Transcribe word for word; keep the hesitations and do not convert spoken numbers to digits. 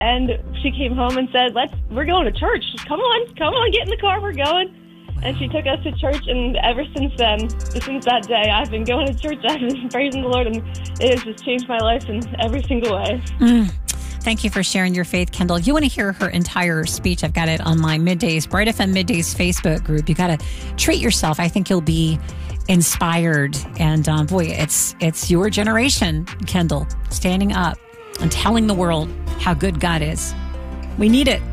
And she came home and said, "Let's. We're going to church. Come on, come on, get in the car. We're going." And she took us to church, and ever since then, since that day, I've been going to church. I've been praising the Lord, and it has just changed my life in every single way. Mm. Thank you for sharing your faith, Kendall. You want to hear her entire speech? I've got it on my Middays, Bright F M Middays Facebook group. You got to treat yourself. I think you'll be inspired. And um, boy, it's it's your generation, Kendall, standing up and telling the world how good God is. We need it.